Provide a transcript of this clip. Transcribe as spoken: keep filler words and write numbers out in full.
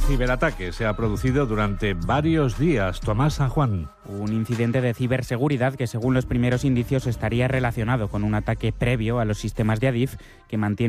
ciberataque se ha producido durante varios días. Tomás San Juan. Un incidente de ciberseguridad que, según los primeros indicios, estaría relacionado con un ataque previo a los sistemas de Adif que mantiene